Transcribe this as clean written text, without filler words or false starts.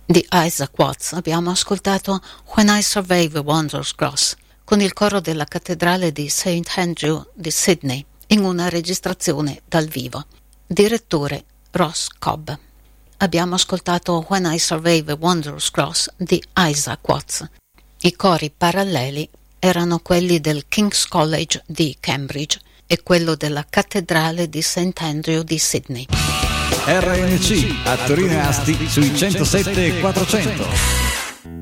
di Isaac Watts abbiamo ascoltato When I Survey the Wanderer's Cross con il coro della cattedrale di St. Andrew di Sydney in una registrazione dal vivo. Direttore Ross Cobb. Abbiamo ascoltato When I Survey the Wanderer's Cross di Isaac Watts. I cori paralleli erano quelli del King's College di Cambridge e quello della cattedrale di St. Andrew di Sydney. RNC a Torino e Asti sui 107 e 400.